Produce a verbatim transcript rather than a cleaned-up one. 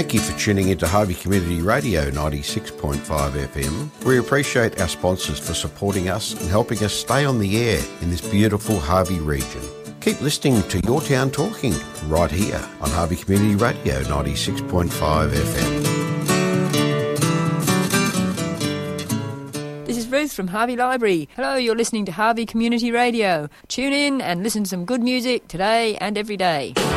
Thank you for tuning into Harvey Community Radio ninety-six point five F M. We appreciate our sponsors for supporting us and helping us stay on the air in this beautiful Harvey region. Keep listening to Your Town Talking right here on Harvey Community Radio ninety-six point five F M. This is Ruth from Harvey Library. Hello, you're listening to Harvey Community Radio. Tune in and listen to some good music today and every day.